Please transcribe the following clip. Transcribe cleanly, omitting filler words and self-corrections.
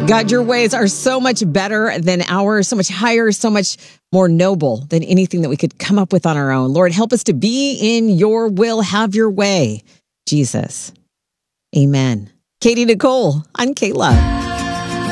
God, your ways are so much better than ours, so much higher, so much more noble than anything that we could come up with on our own. Lord, help us to be in your will. Have your way, Jesus. Amen. Katie Nicole, I'm Kayla.